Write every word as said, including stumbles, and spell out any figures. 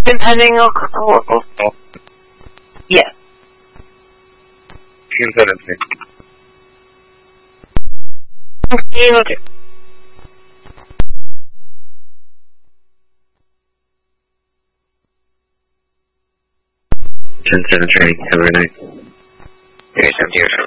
Depending on oh, oh. Yeah. ten seventeen. Okay, will do. ten seven training, have a good night. Three seventy.